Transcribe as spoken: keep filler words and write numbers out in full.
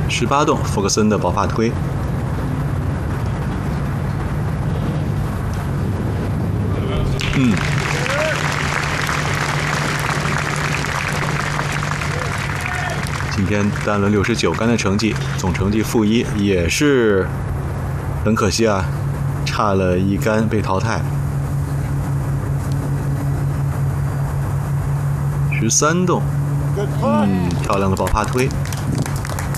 十八洞福克森的宝发推。嗯。今天单轮六十九杆的成绩，总成绩负一，也是很可惜啊，差了一杆被淘汰。十三洞，嗯，漂亮的宝发推。